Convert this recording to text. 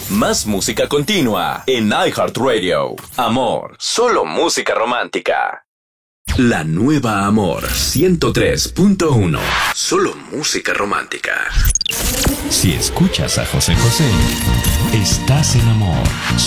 Más música continua en iHeartRadio. Amor, solo música romántica. La nueva Amor 103.1. Solo música romántica. Si escuchas a José José, estás en amor.